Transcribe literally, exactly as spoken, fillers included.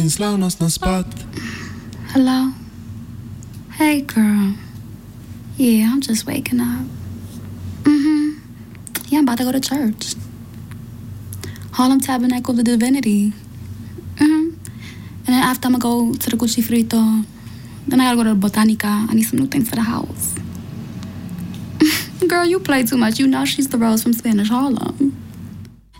Slaunos na spot. Hello? Hey, girl. Yeah, I'm just waking up. Mm-hmm. Yeah, I'm about to go to church. Harlem Tabernacle of Divinity. Mm-hmm. And then after I'm gonna go to the Gucci Frito. Then I gotta go to the Botanica. I need some new things for the house. Girl, you play too much. You know she's the Rose from Spanish Harlem.